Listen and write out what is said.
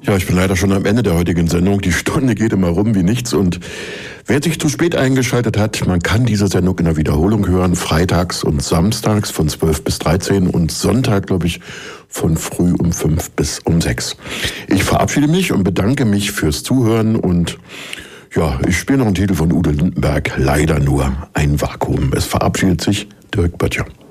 Ja, ich bin leider schon am Ende der heutigen Sendung. Die Stunde geht immer rum wie nichts und wer sich zu spät eingeschaltet hat, man kann diese Sendung in der Wiederholung hören, freitags und samstags von 12 bis 13 und Sonntag, glaube ich, von früh um 5 bis um 6. Ich verabschiede mich und bedanke mich fürs Zuhören und ja, ich spiele noch einen Titel von Udo Lindenberg, leider nur ein Vakuum. Es verabschiedet sich Dirk Böttcher.